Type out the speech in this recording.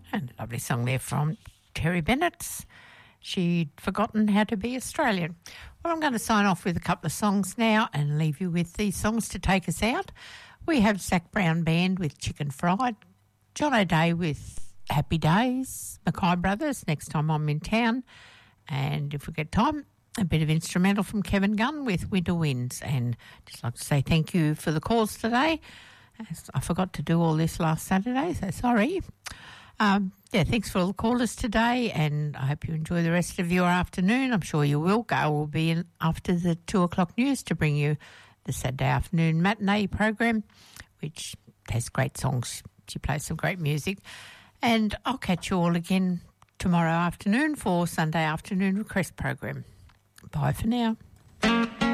And a lovely song there from Terry Bennett. She'd forgotten how to be Australian. Well, I'm going to sign off with a couple of songs now and leave you with these songs to take us out. We have Zac Brown Band with Chicken Fried, John O'Day with Happy Days, Mackay Brothers, Next Time I'm in Town, and if we get time, a bit of instrumental from Kevin Gunn with Winter Winds. And just like to say thank you for the calls today. I forgot to do all this last Saturday, so sorry. Thanks for all the callers today, and I hope you enjoy the rest of your afternoon. I'm sure you will. Gail will be in after the 2 o'clock news to bring you the Saturday afternoon matinee program, which has great songs. She plays some great music. And I'll catch you all again tomorrow afternoon for Sunday afternoon request program. Bye for now.